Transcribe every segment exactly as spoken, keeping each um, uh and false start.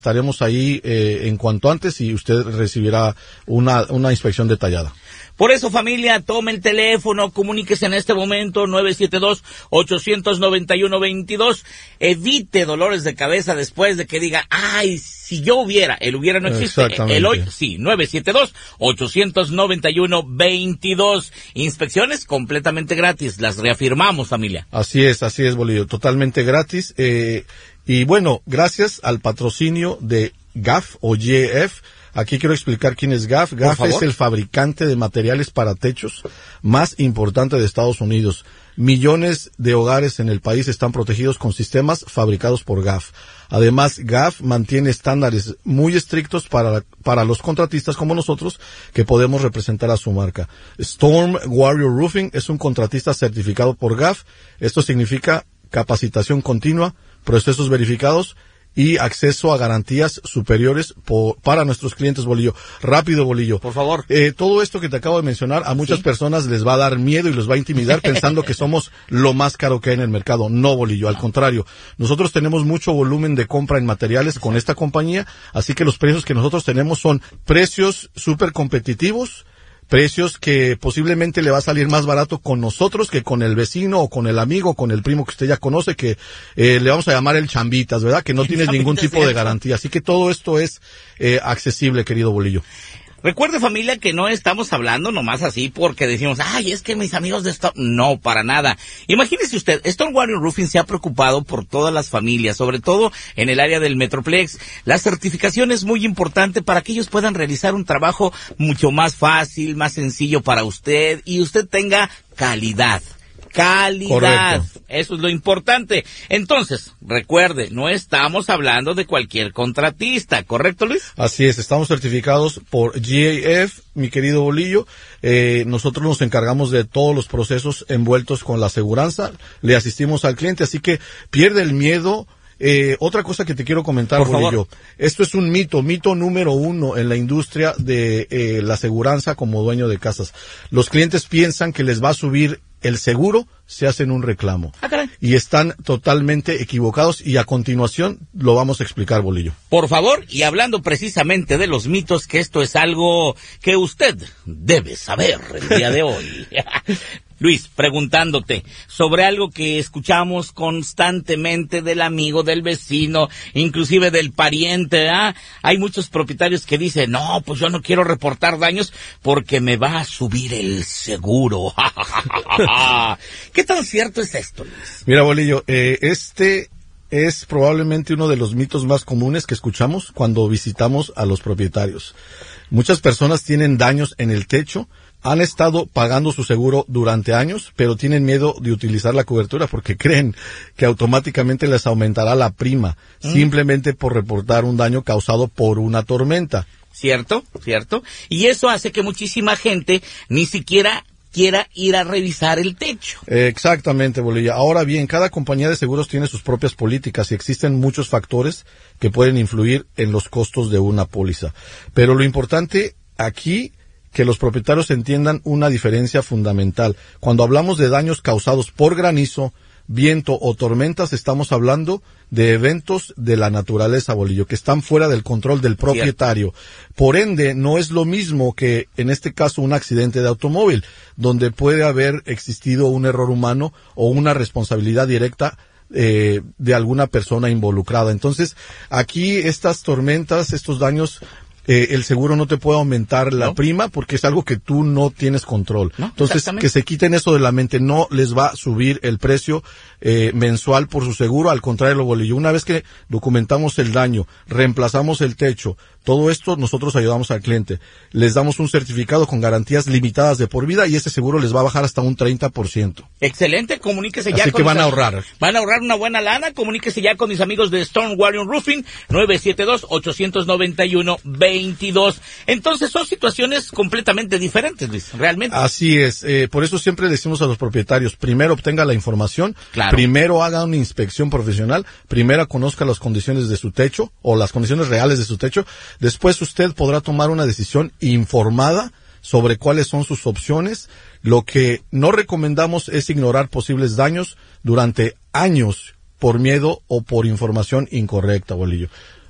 Estaremos ahí eh, en cuanto antes y usted recibirá una, una inspección detallada. Por eso, familia, tome el teléfono, comuníquese en este momento, nueve siete dos, ocho nueve uno, dos dos. Evite dolores de cabeza después de que diga, ay, si yo hubiera, el hubiera no existe. El hoy, sí, nueve siete dos, ocho nueve uno, dos dos. Inspecciones completamente gratis, las reafirmamos, familia. Así es, así es, Bolillo, totalmente gratis. Eh, y bueno, gracias al patrocinio de G A F o G A F. Aquí quiero explicar quién es G A F. G A F es el fabricante de materiales para techos más importante de Estados Unidos. Millones de hogares en el país están protegidos con sistemas fabricados por G A F. Además, G A F mantiene estándares muy estrictos para, para los contratistas como nosotros que podemos representar a su marca. Storm Warrior Roofing es un contratista certificado por G A F. Esto significa capacitación continua, procesos verificados y acceso a garantías superiores por, para nuestros clientes, Bolillo. Rápido, Bolillo. Por favor. Eh, todo esto que te acabo de mencionar, a muchas ¿Sí? personas les va a dar miedo y los va a intimidar pensando que somos lo más caro que hay en el mercado. No, Bolillo, al contrario. Nosotros tenemos mucho volumen de compra en materiales con esta compañía, así que los precios que nosotros tenemos son precios súper competitivos, precios que posiblemente le va a salir más barato con nosotros que con el vecino o con el amigo, con el primo que usted ya conoce, que eh, le vamos a llamar el chambitas, ¿verdad? Que no tiene ningún tipo de garantía. Así que todo esto es eh, accesible, querido Bolillo. Recuerde, familia, que no estamos hablando nomás así porque decimos, ay, es que mis amigos de Storm... No, para nada. Imagínese usted, Storm Warrior Roofing se ha preocupado por todas las familias, sobre todo en el área del Metroplex. La certificación es muy importante para que ellos puedan realizar un trabajo mucho más fácil, más sencillo para usted y usted tenga calidad. Calidad. Correcto. Eso es lo importante. Entonces, recuerde, no estamos hablando de cualquier contratista, ¿correcto, Luis? Así es, estamos certificados por G A F, mi querido Bolillo. Eh, nosotros nos encargamos de todos los procesos envueltos con la aseguranza, le asistimos al cliente, así que pierde el miedo. Eh, otra cosa que te quiero comentar, por Bolillo, favor. Esto es un mito, mito número uno en la industria de eh, la aseguranza como dueño de casas. Los clientes piensan que les va a subir el seguro si hacen un reclamo. Ah, caray. Y están totalmente equivocados y a continuación lo vamos a explicar, Bolillo. Por favor, y hablando precisamente de los mitos, que esto es algo que usted debe saber el día de hoy. Luis, preguntándote sobre algo que escuchamos constantemente del amigo, del vecino, inclusive del pariente, ¿ah? Hay muchos propietarios que dicen, no, pues yo no quiero reportar daños porque me va a subir el seguro. ¿Qué tan cierto es esto, Luis? Mira, Bolillo, eh, este es probablemente uno de los mitos más comunes que escuchamos cuando visitamos a los propietarios. Muchas personas tienen daños en el techo, han estado pagando su seguro durante años, pero tienen miedo de utilizar la cobertura porque creen que automáticamente les aumentará la prima, mm. simplemente por reportar un daño causado por una tormenta. Cierto, cierto. Y eso hace que muchísima gente ni siquiera quiera ir a revisar el techo. Exactamente, Bolilla. Ahora bien, cada compañía de seguros tiene sus propias políticas y existen muchos factores que pueden influir en los costos de una póliza. Pero lo importante aquí, que los propietarios entiendan una diferencia fundamental. Cuando hablamos de daños causados por granizo, viento o tormentas, estamos hablando de eventos de la naturaleza, Bolillo, que están fuera del control del propietario. Cierto. Por ende, no es lo mismo que, en este caso, un accidente de automóvil, donde puede haber existido un error humano o una responsabilidad directa eh, de alguna persona involucrada. Entonces, aquí estas tormentas, estos daños, Eh, el seguro no te puede aumentar la ¿No? prima porque es algo que tú no tienes control. ¿No? Entonces, que se quiten eso de la mente. No les va a subir el precio eh, mensual por su seguro. Al contrario, Bolillo, una vez que documentamos el daño, reemplazamos el techo, todo esto nosotros ayudamos al cliente. Les damos un certificado con garantías limitadas de por vida y ese seguro les va a bajar hasta un treinta por ciento. Excelente, comuníquese ya. Así que van a ahorrar. Van a ahorrar una buena lana. Comuníquese ya con mis amigos de Storm Warrior Roofing, nueve siete dos, ocho nueve uno, veintidós. Entonces son situaciones completamente diferentes, Luis, realmente. Así es, eh, por eso siempre decimos a los propietarios, primero obtenga la información, claro. Primero haga una inspección profesional, primero conozca las condiciones de su techo o las condiciones reales de su techo, después usted podrá tomar una decisión informada sobre cuáles son sus opciones. Lo que no recomendamos es ignorar posibles daños durante años por miedo o por información incorrecta, Bolillo.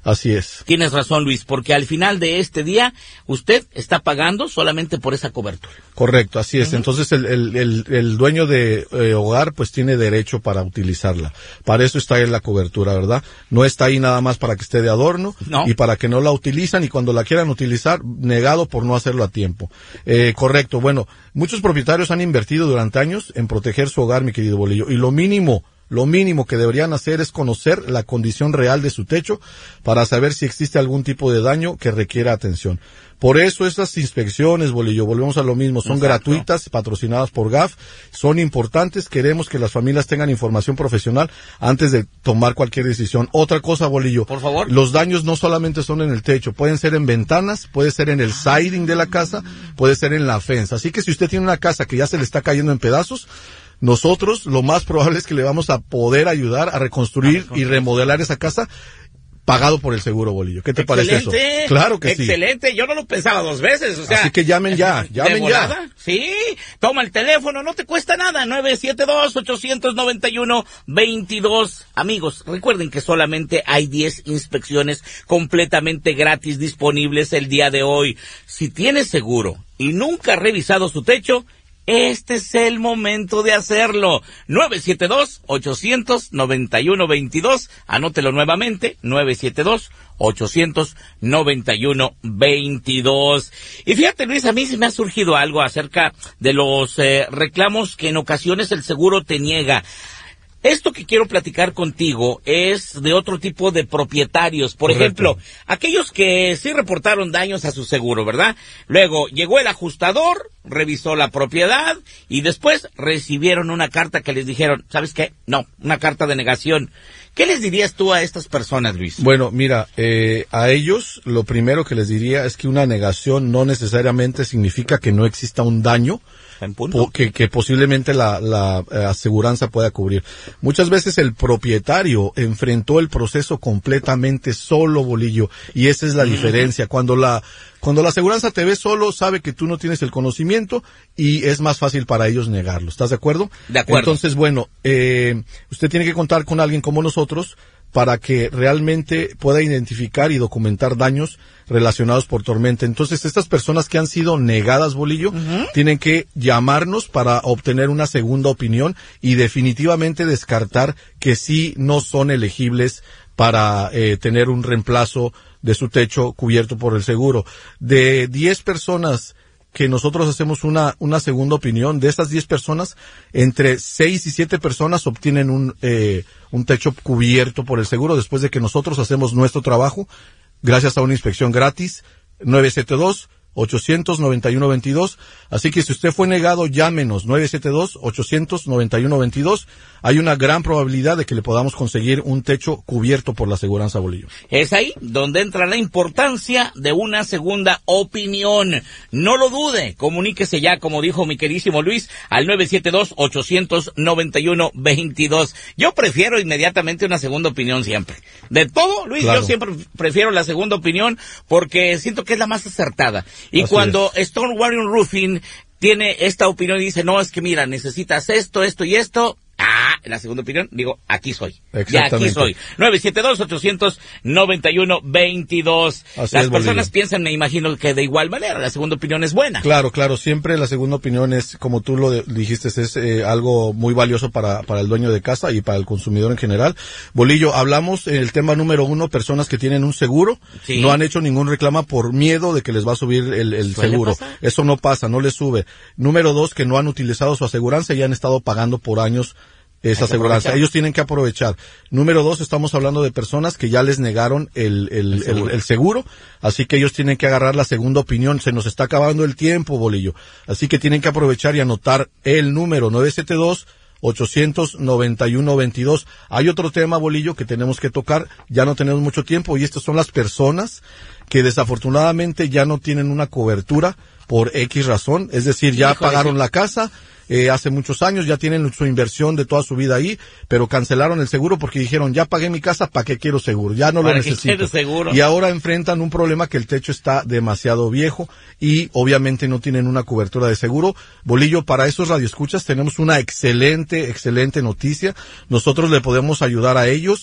Así es. Tienes razón, Luis, porque al final de este día usted está pagando solamente por esa cobertura. Correcto, así es. Uh-huh. Entonces el, el, el, el dueño de eh, hogar pues tiene derecho para utilizarla. Para eso está ahí la cobertura, ¿verdad? No está ahí nada más para que esté de adorno, no. Y para que no la utilizan, y cuando la quieran utilizar, negado por no hacerlo a tiempo. Eh, correcto. Bueno, muchos propietarios han invertido durante años en proteger su hogar, mi querido Bolillo, y lo mínimo Lo mínimo que deberían hacer es conocer la condición real de su techo para saber si existe algún tipo de daño que requiera atención. Por eso estas inspecciones, Bolillo, volvemos a lo mismo, son Exacto. gratuitas, patrocinadas por G A F, son importantes, queremos que las familias tengan información profesional antes de tomar cualquier decisión. Otra cosa, Bolillo, por favor, los daños no solamente son en el techo, pueden ser en ventanas, puede ser en el siding de la casa, puede ser en la fence. Así que si usted tiene una casa que ya se le está cayendo en pedazos, nosotros lo más probable es que le vamos a poder ayudar a reconstruir y remodelar esa casa pagado por el seguro, Bolillo. ¿Qué te Excelente, parece eso? Claro que excelente. sí. Excelente, yo no lo pensaba dos veces, o sea. Así que llamen ya, llamen ya. Sí, toma el teléfono, no te cuesta nada, nueve siete dos, ocho nueve uno, dos dos. Amigos, recuerden que solamente hay diez inspecciones completamente gratis disponibles el día de hoy. Si tienes seguro y nunca has revisado su techo, este es el momento de hacerlo. nueve siete dos, ocho nueve uno, dos dos. Anótelo nuevamente. nueve siete dos, ocho nueve uno, dos dos. Y fíjate, Luis, a mí se me ha surgido algo acerca de los eh, reclamos que en ocasiones el seguro te niega. Esto que quiero platicar contigo es de otro tipo de propietarios. Por Correcto. ejemplo, aquellos que sí reportaron daños a su seguro, ¿verdad? Luego llegó el ajustador, revisó la propiedad y después recibieron una carta que les dijeron, ¿sabes qué? No, una carta de negación. ¿Qué les dirías tú a estas personas, Luis? Bueno, mira, eh, a ellos lo primero que les diría es que una negación no necesariamente significa que no exista un daño que, que posiblemente la, la eh, aseguranza pueda cubrir. Muchas veces el propietario enfrentó el proceso completamente solo, Bolillo, y esa es la mm. diferencia. Cuando la Cuando la aseguranza te ve solo, sabe que tú no tienes el conocimiento y es más fácil para ellos negarlo. ¿Estás de acuerdo? De acuerdo. Entonces, bueno, eh, usted tiene que contar con alguien como nosotros para que realmente pueda identificar y documentar daños relacionados por tormenta. Entonces, estas personas que han sido negadas, Bolillo, uh-huh. tienen que llamarnos para obtener una segunda opinión y definitivamente descartar que sí no son elegibles para eh, tener un reemplazo de su techo cubierto por el seguro. De diez personas que nosotros hacemos una una segunda opinión, de estas diez personas, entre seis y siete personas obtienen un eh, un techo cubierto por el seguro después de que nosotros hacemos nuestro trabajo gracias a una inspección gratis. Nueve siete dos, ocho nueve uno, dos dos. Así que si usted fue negado, llámenos nueve siete dos, ocho nueve uno, dos dos. Hay una gran probabilidad de que le podamos conseguir un techo cubierto por la aseguranza, Bolillo. Es ahí donde entra la importancia de una segunda opinión. No lo dude, comuníquese ya, como dijo mi queridísimo Luis, al nueve siete dos, ocho nueve uno, dos dos. Yo prefiero inmediatamente una segunda opinión siempre. De todo, Luis, claro. Yo siempre prefiero la segunda opinión porque siento que es la más acertada. Y Así cuando es. Stone Warrior Roofing tiene esta opinión y dice, no, es que mira, necesitas esto, esto y esto, ah, la segunda opinión, digo, aquí soy. Ya aquí soy. nueve siete dos, ocho nueve uno, dos dos. Así Las es, personas Bolillo. Piensan, me imagino, que de igual manera, la segunda opinión es buena. Claro, claro, siempre la segunda opinión es, como tú lo de, dijiste, es eh, algo muy valioso para, para el dueño de casa y para el consumidor en general. Bolillo, hablamos en el tema número uno, personas que tienen un seguro, sí. no han hecho ningún reclamo por miedo de que les va a subir el, el seguro. Pasar? Eso no pasa, no les sube. Número dos, que no han utilizado su aseguranza y han estado pagando por años esa aseguranza. Ellos tienen que aprovechar. Número dos, estamos hablando de personas que ya les negaron el, el, el, seguro. el, el seguro, así que ellos tienen que agarrar la segunda opinión. Se nos está acabando el tiempo, Bolillo. Así que tienen que aprovechar y anotar el número nueve siete dos, ocho nueve uno, dos dos. Hay otro tema, Bolillo, que tenemos que tocar. Ya no tenemos mucho tiempo y estas son las personas que desafortunadamente ya no tienen una cobertura por X razón. Es decir, ya Híjole, pagaron sí. la casa, Eh, hace muchos años, ya tienen su inversión de toda su vida ahí, pero cancelaron el seguro porque dijeron, ya pagué mi casa, ¿para qué quiero seguro? Ya no lo necesito. Seguro? Y ahora enfrentan un problema que el techo está demasiado viejo y obviamente no tienen una cobertura de seguro. Bolillo, para esos radioescuchas tenemos una excelente, excelente noticia. Nosotros le podemos ayudar a ellos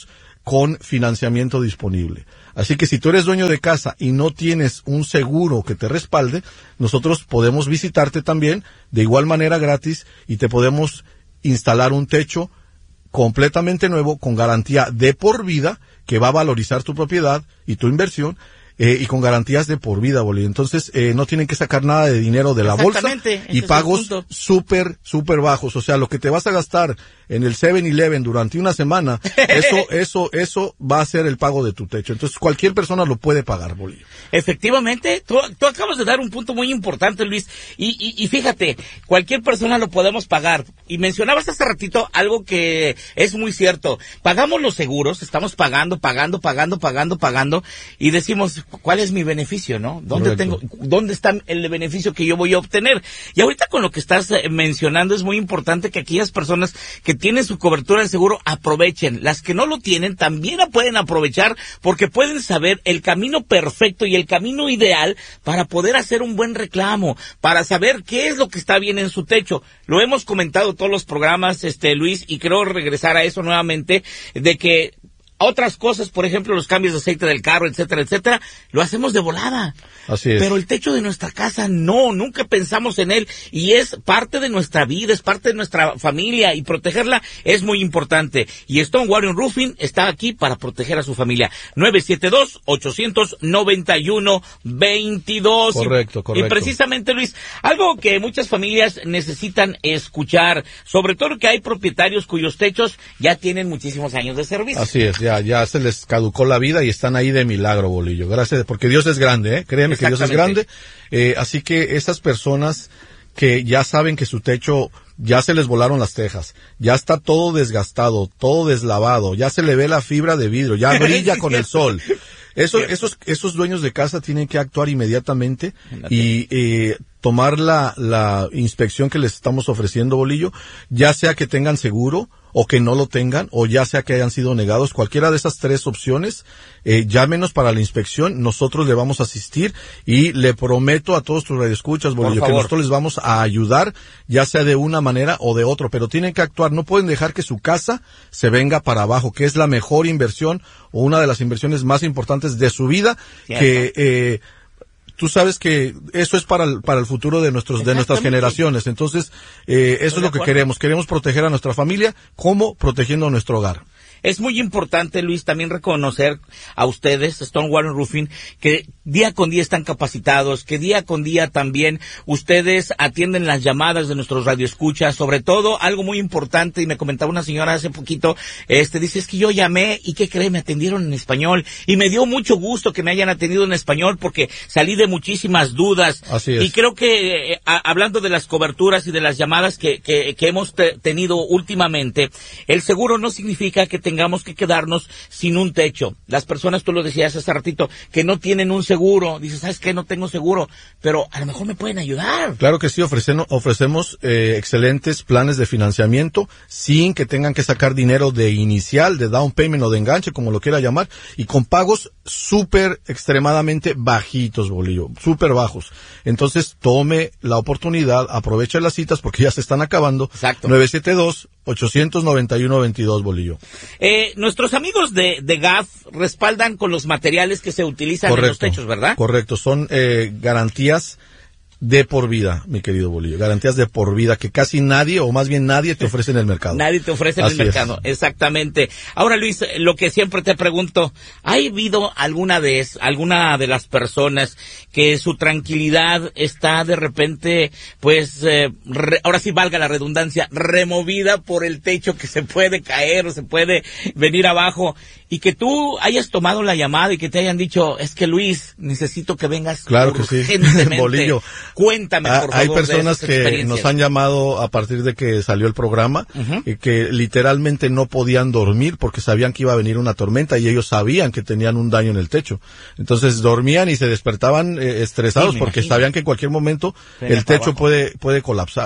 con financiamiento disponible. Así que si tú eres dueño de casa y no tienes un seguro que te respalde, nosotros podemos visitarte también de igual manera gratis y te podemos instalar un techo completamente nuevo con garantía de por vida que va a valorizar tu propiedad y tu inversión. Eh, y con garantías de por vida, Bolillo. Entonces, eh, no tienen que sacar nada de dinero de la bolsa y pagos súper, súper bajos. O sea, lo que te vas a gastar en el seven eleven durante una semana, eso, eso, eso va a ser el pago de tu techo. Entonces, cualquier persona lo puede pagar, Bolillo. Efectivamente, tú, tú acabas de dar un punto muy importante, Luis. Y, y, y fíjate, cualquier persona lo podemos pagar. Y mencionabas hace ratito algo que es muy cierto. Pagamos los seguros, estamos pagando, pagando, pagando, pagando, pagando, y decimos, ¿cuál es mi beneficio, no? ¿Dónde Correcto. tengo, dónde está el beneficio que yo voy a obtener? Y ahorita con lo que estás mencionando es muy importante que aquellas personas que tienen su cobertura de seguro aprovechen. Las que no lo tienen también la pueden aprovechar porque pueden saber el camino perfecto y el camino ideal para poder hacer un buen reclamo, para saber qué es lo que está bien en su techo. Lo hemos comentado todos los programas, este Luis, y creo regresar a eso nuevamente, de que otras cosas, por ejemplo, los cambios de aceite del carro, etcétera, etcétera, lo hacemos de volada. Así es. Pero el techo de nuestra casa, no, nunca pensamos en él. Y es parte de nuestra vida, es parte de nuestra familia, y protegerla es muy importante. Y Stone Warrior Roofing está aquí para proteger a su familia. nueve siete dos, ocho nueve uno, dos dos. Correcto, correcto. Y precisamente, Luis, algo que muchas familias necesitan escuchar, sobre todo que hay propietarios cuyos techos ya tienen muchísimos años de servicio. Así es. Ya, ya se les caducó la vida y están ahí de milagro, Bolillo. Gracias, porque Dios es grande, ¿eh? Créeme que Dios es grande. Eh, así que esas personas que ya saben que su techo ya se les volaron las tejas, ya está todo desgastado, todo deslavado, ya se le ve la fibra de vidrio, ya brilla con el sol. Eso, esos, esos dueños de casa tienen que actuar inmediatamente y eh, tomar la, la inspección que les estamos ofreciendo, Bolillo, ya sea que tengan seguro o que no lo tengan, o ya sea que hayan sido negados. Cualquiera de esas tres opciones, eh, llámenos para la inspección, nosotros le vamos a asistir y le prometo a todos tus radioescuchas, Bolillo, que nosotros les vamos a ayudar, ya sea de una manera o de otra, pero tienen que actuar, no pueden dejar que su casa se venga para abajo, que es la mejor inversión o una de las inversiones más importantes de su vida, Cierto. que eh, tú sabes que eso es para el, para el futuro de nuestros, de nuestras generaciones. Entonces, eh, eso es lo que queremos. Queremos proteger a nuestra familia, como protegiendo nuestro hogar. Es muy importante, Luis, también reconocer a ustedes, Stone Warrior Roofing, que día con día están capacitados, que día con día también ustedes atienden las llamadas de nuestros radioescuchas, sobre todo algo muy importante, y me comentaba una señora hace poquito, este, dice, es que yo llamé, y ¿qué cree? Me atendieron en español, y me dio mucho gusto que me hayan atendido en español, porque salí de muchísimas dudas. Así es. Y creo que, eh, a, hablando de las coberturas y de las llamadas que, que, que hemos te, tenido últimamente, el seguro no significa que tengamos que quedarnos sin un techo. Las personas, tú lo decías hace ratito, que no tienen un seguro, dices, ¿sabes qué? No tengo seguro, pero a lo mejor me pueden ayudar. Claro que sí, ofrecemos, ofrecemos eh, excelentes planes de financiamiento sin que tengan que sacar dinero de inicial, de down payment o de enganche, como lo quiera llamar, y con pagos súper extremadamente bajitos, Bolillo, súper bajos. Entonces, tome la oportunidad, aproveche las citas porque ya se están acabando. Exacto. nueve siete dos, ocho nueve uno, dos dos, Bolillo. Eh, nuestros amigos de, de G A F respaldan con los materiales que se utilizan Correcto. en los techos, ¿verdad? Correcto, son eh, garantías de por vida, mi querido Bolillo. Garantías de por vida que casi nadie, o más bien nadie, te ofrece en el mercado. Nadie te ofrece en Así el mercado, es. Exactamente. Ahora, Luis, lo que siempre te pregunto, ¿ha habido alguna vez, alguna de las personas que su tranquilidad está de repente, pues, eh, re, ahora sí valga la redundancia, removida por el techo que se puede caer o se puede venir abajo, y que tú hayas tomado la llamada y que te hayan dicho, es que Luis, necesito que vengas claro urgentemente? Que sí. Bolillo. Cuéntame, por favor. Hay personas que nos han llamado a partir de que salió el programa, uh-huh. y que literalmente no podían dormir porque sabían que iba a venir una tormenta y ellos sabían que tenían un daño en el techo. Entonces dormían y se despertaban eh, estresados sí, porque imagino. sabían que en cualquier momento Venga el techo puede, puede colapsar.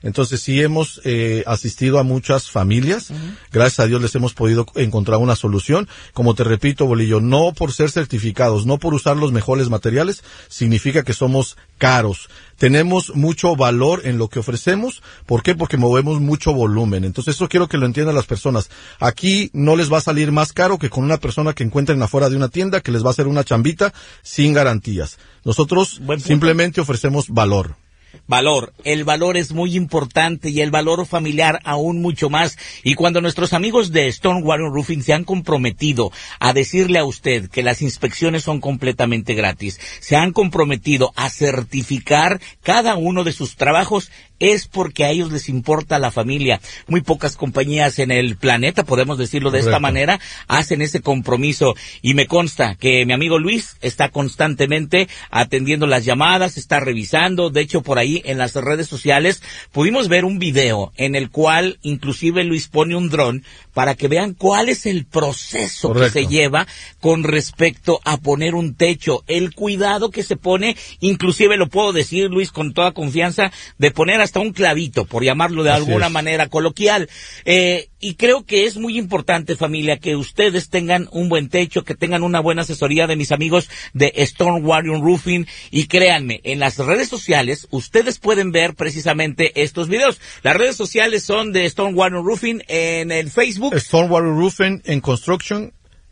Entonces sí hemos eh, asistido a muchas familias, uh-huh. Gracias a Dios les hemos podido encontrar una solución. Como te repito, Bolillo, no por ser certificados, no por usar los mejores materiales, significa que somos caros. Tenemos mucho valor en lo que ofrecemos. ¿Por qué? Porque movemos mucho volumen. Entonces eso quiero que lo entiendan las personas. Aquí no les va a salir más caro que con una persona que encuentren afuera de una tienda que les va a hacer una chambita sin garantías. Nosotros simplemente ofrecemos valor. Valor, el valor es muy importante y el valor familiar aún mucho más. Y cuando nuestros amigos de Stone Warrior Roofing se han comprometido a decirle a usted que las inspecciones son completamente gratis, se han comprometido a certificar cada uno de sus trabajos, es porque a ellos les importa la familia. Muy pocas compañías en el planeta, podemos decirlo de Correcto. Esta manera, hacen ese compromiso. Y me consta que mi amigo Luis está constantemente atendiendo las llamadas, está revisando. De hecho, por ahí en las redes sociales pudimos ver un video en el cual inclusive Luis pone un dron para que vean cuál es el proceso Correcto. Que se lleva con respecto a poner un techo, el cuidado que se pone, inclusive lo puedo decir, Luis, con toda confianza, de poner hasta un clavito, por llamarlo de Así alguna es. Manera coloquial. Eh, y creo que es muy importante, familia, que ustedes tengan un buen techo, que tengan una buena asesoría de mis amigos de Stone Warrior Roofing. Y créanme, en las redes sociales, ustedes pueden ver precisamente estos videos. Las redes sociales son de Stone Warrior Roofing en el Facebook. Stone Warrior Roofing en Construction.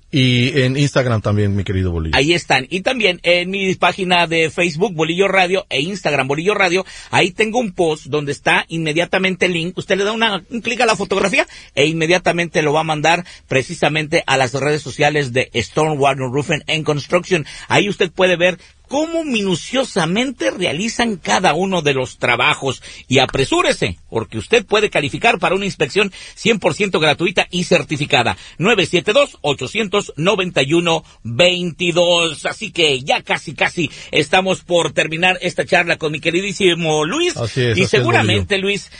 Y en Instagram también, mi querido Bolillo. Ahí están. Y también en mi página de Facebook, Bolillo Radio, e Instagram, Bolillo Radio, ahí tengo un post donde está inmediatamente el link. Usted le da una, un clic a la fotografía e inmediatamente lo va a mandar precisamente a las redes sociales de Stone Warrior Roofing and Construction. Ahí usted puede ver cómo minuciosamente realizan cada uno de los trabajos. Y apresúrese, porque usted puede calificar para una inspección cien por ciento gratuita y certificada. nueve siete dos, ocho nueve uno, dos dos. Así que ya casi, casi estamos por terminar esta charla con mi queridísimo Luis. Así es, y así seguramente, es, Luis,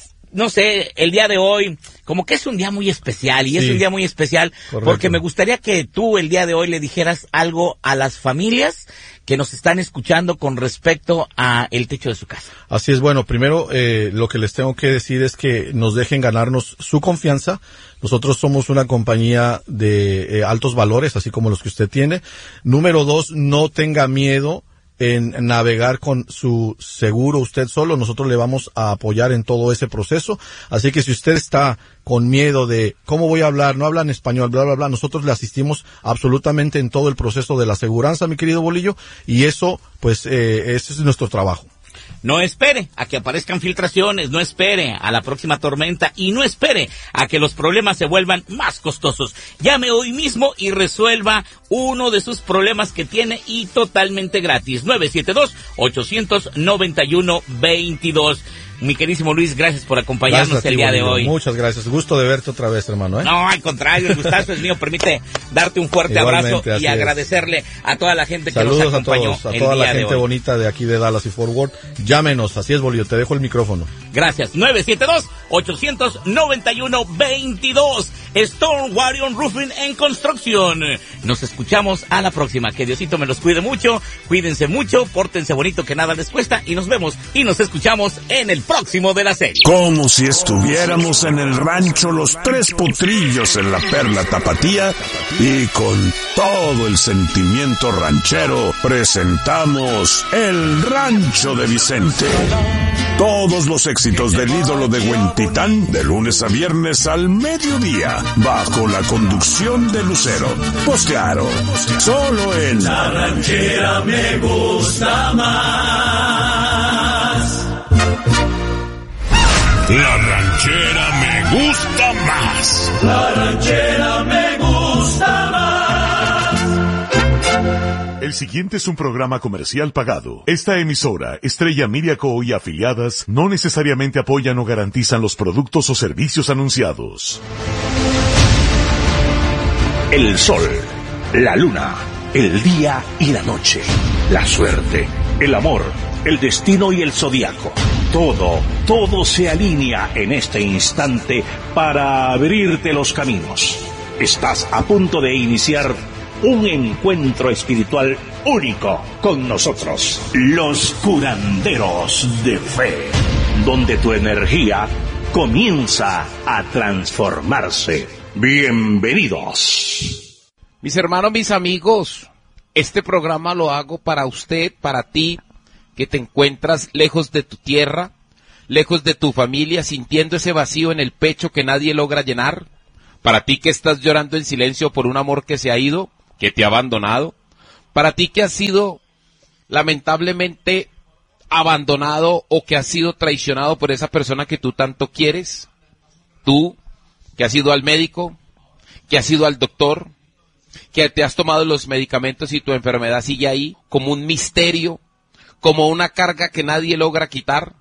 no sé, el día de hoy, como que es un día muy especial, y sí, es un día muy especial, correcto. Porque me gustaría que tú el día de hoy le dijeras algo a las familias que nos están escuchando con respecto a el techo de su casa. Así es, bueno, primero eh, lo que les tengo que decir es que nos dejen ganarnos su confianza. Nosotros somos una compañía de eh, altos valores, así como los que usted tiene. Número dos, no tenga miedo en navegar con su seguro usted solo. Nosotros le vamos a apoyar en todo ese proceso. Así que si usted está con miedo de cómo voy a hablar, no hablan español, bla, bla, bla, nosotros le asistimos absolutamente en todo el proceso de la aseguranza, mi querido Bolillo, y eso, pues, eh, ese es nuestro trabajo. No espere a que aparezcan filtraciones, no espere a la próxima tormenta y no espere a que los problemas se vuelvan más costosos. Llame hoy mismo y resuelva uno de sus problemas que tiene y totalmente gratis. nueve siete dos, ocho nueve uno, dos dos. Mi queridísimo Luis, gracias por acompañarnos el día de hoy. Muchas gracias. Gusto de verte otra vez, hermano, ¿eh? No, al contrario, el gustazo es mío. Permite darte un fuerte abrazo y agradecerle a toda la gente que Saludos nos acompañó. Saludos a todos, a toda la gente bonita de aquí de Dallas y Fort Worth. Llámenos, así es, Bolillo, te dejo el micrófono. Gracias. nueve siete dos, ocho nueve uno, dos dos. Stone Warrior Roofing and Construction. Nos escuchamos a la próxima. Que Diosito me los cuide mucho. Cuídense mucho, pórtense bonito, que nada les cuesta. Y nos vemos y nos escuchamos en el próximo de la serie. Como si estuviéramos en el rancho Los Tres Potrillos en la Perla Tapatía, y con todo el sentimiento ranchero presentamos El Rancho de Vicente. Todos los éxitos del ídolo de Huentitán, de lunes a viernes al mediodía, bajo la conducción de Lucero. Pues claro, solo en La Ranchera me gusta más. La Ranchera me gusta más. La Ranchera me gusta más. El siguiente es un programa comercial pagado. Esta emisora, Estrella Media Co. y afiliadas, no necesariamente apoyan o garantizan los productos o servicios anunciados. El sol, la luna, el día y la noche, la suerte, el amor, el destino y el zodiaco. Todo, todo se alinea en este instante para abrirte los caminos. Estás a punto de iniciar un encuentro espiritual único con nosotros, los curanderos de fe. donde tu energía comienza a transformarse. Bienvenidos. Mis hermanos, mis amigos, este programa lo hago para usted, para ti, que te encuentras lejos de tu tierra, lejos de tu familia, sintiendo ese vacío en el pecho que nadie logra llenar. Para ti que estás llorando en silencio por un amor que se ha ido, que te ha abandonado. Para ti que has sido lamentablemente abandonado o que has sido traicionado por esa persona que tú tanto quieres. Tú que has ido al médico, que has ido al doctor, que te has tomado los medicamentos y tu enfermedad sigue ahí como un misterio, como una carga que nadie logra quitar.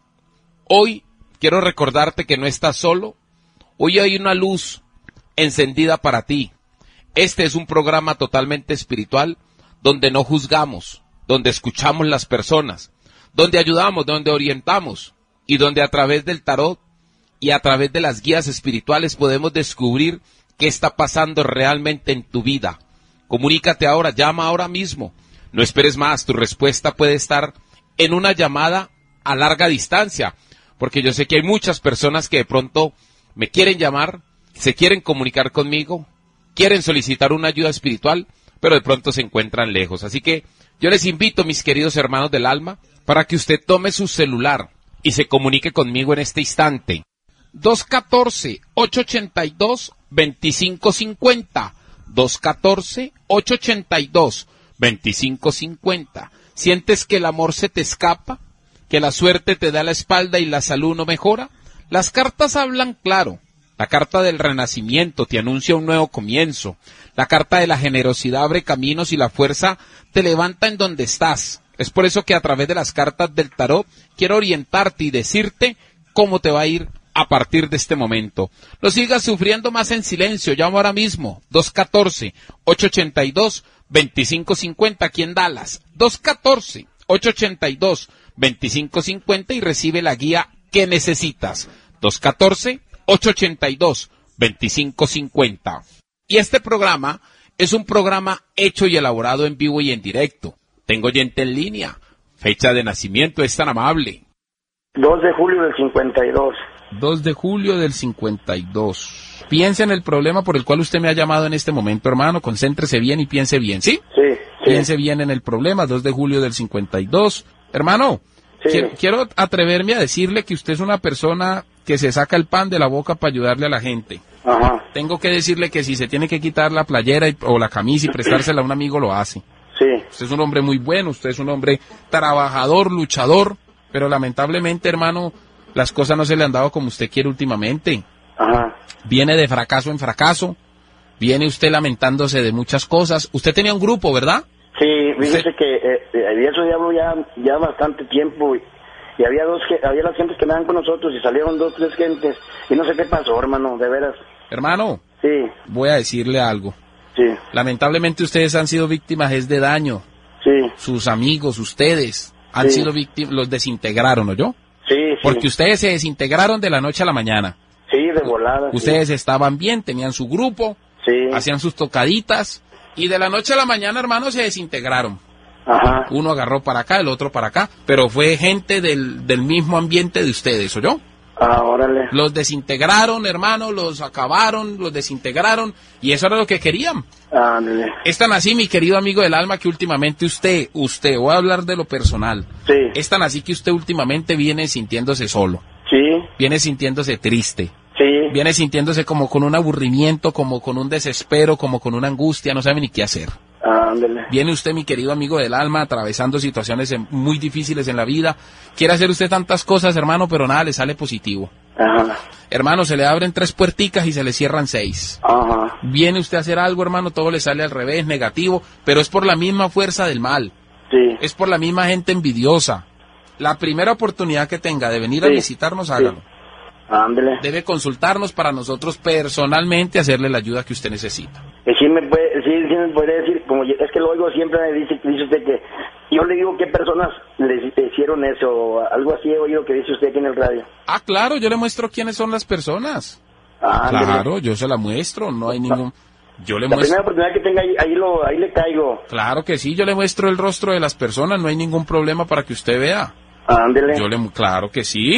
Hoy quiero recordarte que no estás solo. Hoy hay una luz encendida para ti. Este es un programa totalmente espiritual donde no juzgamos, donde escuchamos las personas, donde ayudamos, donde orientamos y donde a través del tarot y a través de las guías espirituales podemos descubrir qué está pasando realmente en tu vida. Comunícate ahora, llama ahora mismo. No esperes más, tu respuesta puede estar en una llamada a larga distancia, porque yo sé que hay muchas personas que de pronto me quieren llamar, se quieren comunicar conmigo, quieren solicitar una ayuda espiritual, pero de pronto se encuentran lejos. Así que yo les invito, mis queridos hermanos del alma, para que usted tome su celular y se comunique conmigo en este instante. dos uno cuatro, ocho ocho dos, dos cinco cinco cero. dos uno cuatro, ocho ocho dos, dos cinco cinco cero. ¿Sientes que el amor se te escapa? ¿Que la suerte te da la espalda y la salud no mejora? Las cartas hablan claro. La carta del renacimiento te anuncia un nuevo comienzo. La carta de la generosidad abre caminos y la fuerza te levanta en donde estás. Es por eso que a través de las cartas del tarot quiero orientarte y decirte cómo te va a ir a partir de este momento. No sigas sufriendo más en silencio. Llamo ahora mismo. dos uno cuatro, ocho ocho dos, dos cinco cinco cero aquí en Dallas. dos uno cuatro, ocho ocho dos, dos cinco cinco cero y recibe la guía que necesitas. dos uno cuatro, ocho ocho dos, dos cinco cinco cero. Y este programa es un programa hecho y elaborado en vivo y en directo. Tengo oyente en línea. Fecha de nacimiento, es tan amable. dos de julio del cincuenta y dos. dos de julio del cincuenta y dos. Piense en el problema por el cual usted me ha llamado en este momento, hermano. Concéntrese bien y piense bien, ¿sí? Sí, sí. Piense bien en el problema, dos de julio del cincuenta y dos. Hermano, sí. quiero, quiero atreverme a decirle que usted es una persona que se saca el pan de la boca para ayudarle a la gente. Ajá. Tengo que decirle que si se tiene que quitar la playera y, o la camisa y prestársela a un amigo, lo hace. Sí. Usted es un hombre muy bueno, usted es un hombre trabajador, luchador, pero lamentablemente, hermano, las cosas no se le han dado como usted quiere últimamente. Ajá. Viene de fracaso en fracaso, viene usted lamentándose de muchas cosas. Usted tenía un grupo, ¿verdad? Sí, fíjese ¿Usted? que eh, eh, eso ya hablo ya, ya bastante tiempo y, y había dos que había las gentes que me dan con nosotros y salieron dos, tres gentes y no sé qué pasó, hermano, de veras. Hermano, Sí, voy a decirle algo. sí, Lamentablemente ustedes han sido víctimas es de daño. sí, Sus amigos, ustedes, han Sí. sido víctimas, los desintegraron, ¿oyó? sí, sí. Porque ustedes se desintegraron de la noche a la mañana. Sí, de volada. Ustedes estaban bien, tenían su grupo, Sí. hacían sus tocaditas, y de la noche a la mañana, hermano, se desintegraron. Ajá. Uno agarró para acá, el otro para acá, pero fue gente del, del mismo ambiente de ustedes, ¿oyó? Ah, órale. Los desintegraron, hermano, los acabaron, los desintegraron, y eso era lo que querían. Ándale. Es tan así, mi querido amigo del alma, que últimamente usted, usted, voy a hablar de lo personal, Sí. es tan así que usted últimamente viene sintiéndose solo, Sí, viene sintiéndose triste, sí. viene sintiéndose como con un aburrimiento, como con un desespero, como con una angustia, no sabe ni qué hacer. Ándale. Viene usted, mi querido amigo del alma, atravesando situaciones en- muy difíciles en la vida. Quiere hacer usted tantas cosas, hermano, pero nada le sale positivo. Ajá. Hermano, se le abren tres puerticas y se le cierran seis. Ajá. Viene usted a hacer algo, hermano, todo le sale al revés, negativo, pero es por la misma fuerza del mal. Sí. Es por la misma gente envidiosa. La primera oportunidad que tenga de venir a Sí, visitarnos, sí. hágalo. Ándale. Debe consultarnos para nosotros personalmente hacerle la ayuda que usted necesita. Y sí me puede, sí, sí me puede decir, como yo- es que lo oigo siempre, me dice, dice usted que yo le digo qué personas le hicieron eso, o algo así he oído que dice usted aquí en el radio. Ah, claro, yo le muestro quiénes son las personas. Ándale. Claro, yo se la muestro, no hay ningún... Yo le La primera muestro... oportunidad que tenga ahí, ahí, lo, ahí le caigo. Claro que sí, yo le muestro el rostro de las personas, no hay ningún problema para que usted vea. Ándale. Yo le... Claro que sí.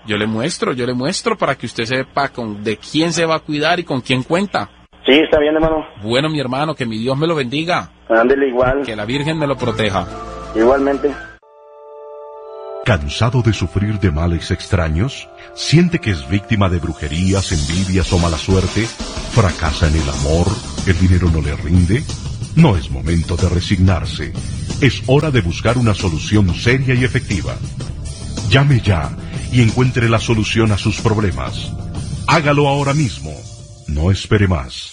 Yo le muestro, yo le muestro para que usted sepa con de quién se va a cuidar y con quién cuenta. Sí, está bien, hermano. Bueno, mi hermano, que mi Dios me lo bendiga. Ándele igual. Que la Virgen me lo proteja. Igualmente. ¿Cansado de sufrir de males extraños? ¿Siente que es víctima de brujerías, envidias o mala suerte? ¿Fracasa en el amor? ¿El dinero no le rinde? No es momento de resignarse. Es hora de buscar una solución seria y efectiva. Llame ya y encuentre la solución a sus problemas. Hágalo ahora mismo. No espere más.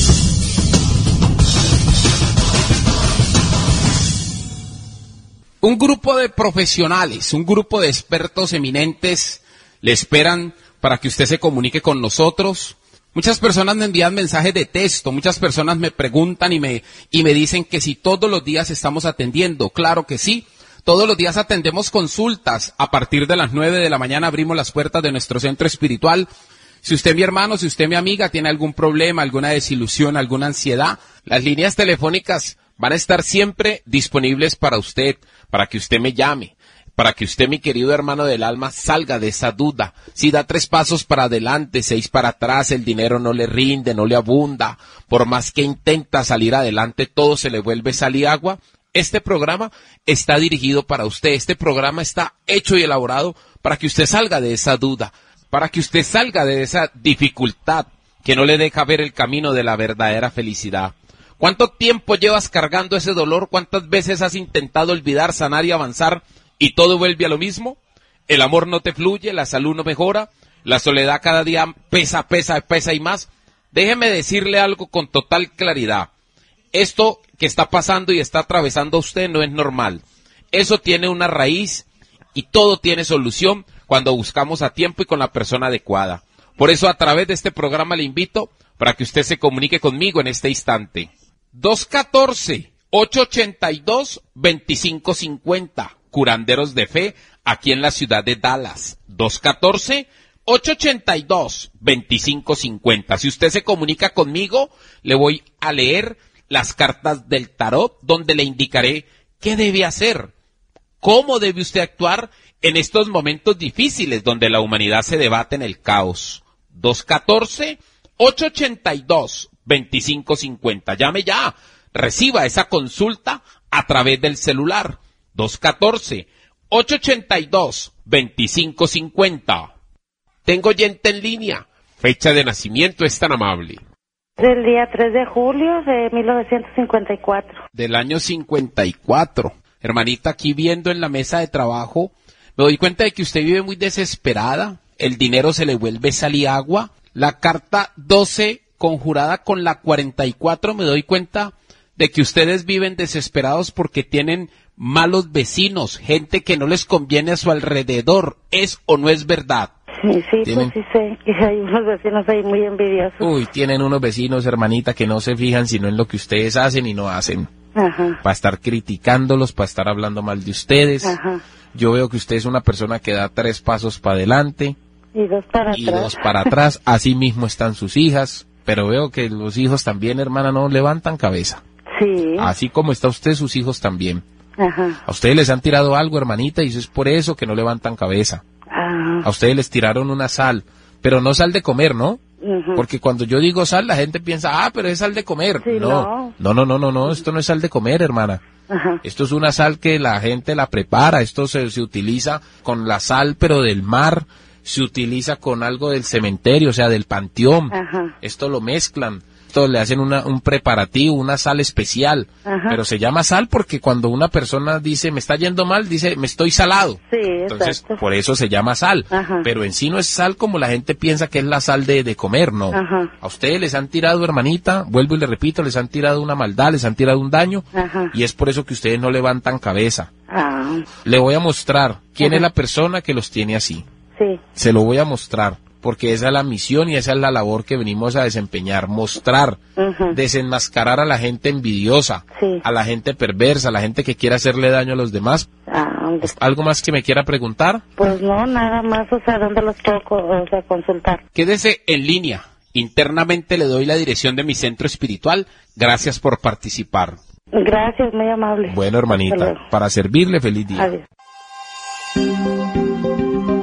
Un grupo de profesionales, un grupo de expertos eminentes le esperan para que usted se comunique con nosotros. Muchas personas me envían mensajes de texto, muchas personas me preguntan y me, y me dicen que si todos los días estamos atendiendo. Claro que sí, todos los días atendemos consultas. A partir de las nueve de la mañana abrimos las puertas de nuestro centro espiritual. Si usted, mi hermano, si usted, mi amiga, tiene algún problema, alguna desilusión, alguna ansiedad, las líneas telefónicas van a estar siempre disponibles para usted, para que usted me llame, para que usted, mi querido hermano del alma, salga de esa duda. Si da tres pasos para adelante, seis para atrás, el dinero no le rinde, no le abunda, por más que intenta salir adelante, todo se le vuelve sal y agua. Este programa está dirigido para usted, este programa está hecho y elaborado para que usted salga de esa duda, para que usted salga de esa dificultad que no le deja ver el camino de la verdadera felicidad. ¿Cuánto tiempo llevas cargando ese dolor? ¿Cuántas veces has intentado olvidar, sanar y avanzar y todo vuelve a lo mismo? El amor no te fluye, la salud no mejora, la soledad cada día pesa, pesa, pesa y más. Déjeme decirle algo con total claridad. Esto que está pasando y está atravesando a usted no es normal. Eso tiene una raíz y todo tiene solución cuando buscamos a tiempo y con la persona adecuada. Por eso a través de este programa le invito para que usted se comunique conmigo en este instante. dos uno cuatro, ocho ocho dos, dos cinco cinco cero, Curanderos de Fe, aquí en la ciudad de Dallas. dos uno cuatro, ocho ocho dos, dos cinco cinco cero. Si usted se comunica conmigo, le voy a leer las cartas del tarot, donde le indicaré qué debe hacer, cómo debe usted actuar en estos momentos difíciles donde la humanidad se debate en el caos. dos uno cuatro, ocho ocho dos, dos cinco cinco cero. Llame ya, reciba esa consulta a través del celular. dos uno cuatro, ocho ocho dos, dos cinco cinco cero. Tengo gente en línea. Fecha de nacimiento es tan amable. Del día tres de julio de mil novecientos cincuenta y cuatro. Del año cincuenta y cuatro. Hermanita, aquí viendo en la mesa de trabajo, me doy cuenta de que usted vive muy desesperada. El dinero se le vuelve sal y agua. La carta doce conjurada con la cuarenta y cuatro, me doy cuenta de que ustedes viven desesperados porque tienen malos vecinos, gente que no les conviene a su alrededor. ¿Es o no es verdad? Sí, sí, ¿Tienen? pues sí sé que hay unos vecinos ahí muy envidiosos. Uy, tienen unos vecinos, hermanita, que no se fijan sino en lo que ustedes hacen y no hacen. Ajá. Para estar criticándolos, para estar hablando mal de ustedes. Ajá. Yo veo que usted es una persona que da tres pasos para adelante Y dos para y atrás. dos para atrás. Así mismo están sus hijas, pero veo que los hijos también, hermana, no levantan cabeza. Sí. Así como está usted, sus hijos también. Ajá. A ustedes les han tirado algo, hermanita, y eso es por eso que no levantan cabeza. Ah. A ustedes les tiraron una sal, pero no sal de comer, ¿no? Ujú. Porque cuando yo digo sal, la gente piensa, ah, pero es sal de comer. Sí, no, no, no, no, no, no, esto no es sal de comer, hermana. Ajá. Esto es una sal que la gente la prepara, esto se, se utiliza con la sal, pero del mar, se utiliza con algo del cementerio, o sea, del panteón. Ajá. Esto lo mezclan, esto le hacen una, un preparativo, una sal especial. Ajá. Pero se llama sal porque cuando una persona dice, me está yendo mal, dice, me estoy salado. Sí, Entonces, exacto. por eso se llama sal. Ajá. Pero en sí no es sal como la gente piensa que es la sal de, de comer, no. Ajá. A ustedes les han tirado, hermanita, vuelvo y le repito, les han tirado una maldad, les han tirado un daño. Ajá. Y es por eso que ustedes no levantan cabeza. Ah. Le voy a mostrar quién Ajá. es la persona que los tiene así. Sí. Se lo voy a mostrar, porque esa es la misión y esa es la labor que venimos a desempeñar, mostrar, Ujú. desenmascarar a la gente envidiosa, Sí. a la gente perversa, a la gente que quiere hacerle daño a los demás. Ah, ¿Algo más que me quiera preguntar? pues no, nada más, o sea, ¿dónde los puedo co- o sea, consultar? Quédese en línea. Internamente le doy la dirección de mi centro espiritual. Gracias por participar. Gracias, muy amable. Bueno, Hasta hermanita, luego. para servirle, feliz día. Adiós.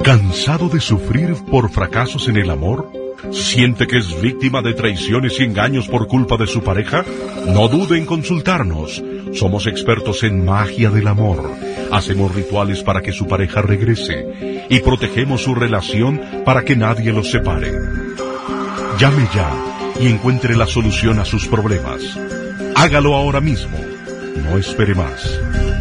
¿Cansado de sufrir por fracasos en el amor? ¿Siente que es víctima de traiciones y engaños por culpa de su pareja? No dude en consultarnos. Somos expertos en magia del amor. Hacemos rituales para que su pareja regrese y protegemos su relación para que nadie los separe. Llame ya y encuentre la solución a sus problemas. Hágalo ahora mismo. No espere más.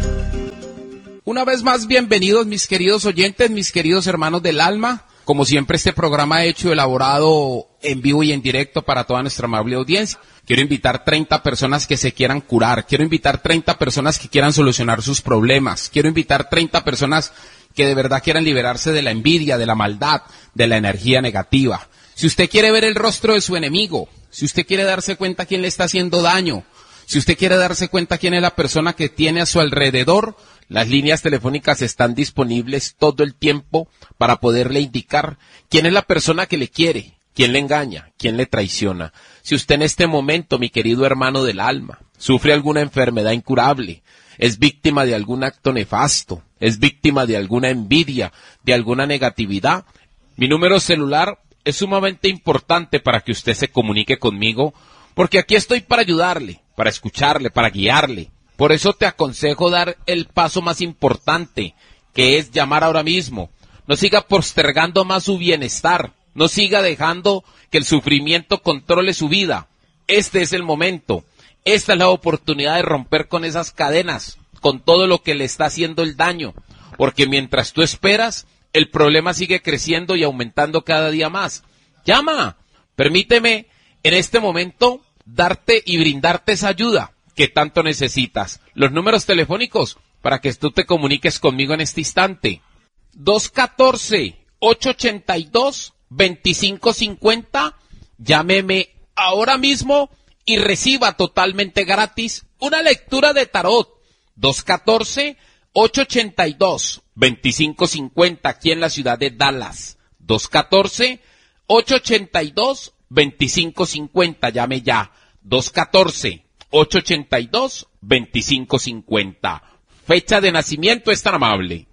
Una vez más, bienvenidos mis queridos oyentes, mis queridos hermanos del alma. Como siempre, este programa hecho, elaborado en vivo y en directo para toda nuestra amable audiencia. Quiero invitar treinta personas que se quieran curar. Quiero invitar treinta personas que quieran solucionar sus problemas. Quiero invitar treinta personas que de verdad quieran liberarse de la envidia, de la maldad, de la energía negativa. Si usted quiere ver el rostro de su enemigo, si usted quiere darse cuenta quién le está haciendo daño, si usted quiere darse cuenta quién es la persona que tiene a su alrededor, las líneas telefónicas están disponibles todo el tiempo para poderle indicar quién es la persona que le quiere, quién le engaña, quién le traiciona. Si usted en este momento, mi querido hermano del alma, sufre alguna enfermedad incurable, es víctima de algún acto nefasto, es víctima de alguna envidia, de alguna negatividad, mi número celular es sumamente importante para que usted se comunique conmigo, porque aquí estoy para ayudarle, para escucharle, para guiarle. Por eso te aconsejo dar el paso más importante, que es llamar ahora mismo. No siga postergando más su bienestar. No siga dejando que el sufrimiento controle su vida. Este es el momento. Esta es la oportunidad de romper con esas cadenas, con todo lo que le está haciendo el daño. Porque mientras tú esperas, el problema sigue creciendo y aumentando cada día más. Llama. Permíteme en este momento darte y brindarte esa ayuda que tanto necesitas. Los números telefónicos para que tú te comuniques conmigo en este instante. dos uno cuatro, ocho ocho dos, dos cinco cinco cero. Llámeme ahora mismo y reciba totalmente gratis una lectura de tarot. dos uno cuatro, ocho ocho dos, dos cinco cinco cero aquí en la ciudad de Dallas. dos uno cuatro, ocho ocho dos, dos cinco cinco cero. Llame ya. dos uno cuatro, ocho ocho dos, dos cinco cinco cero. Fecha de nacimiento es tan amable.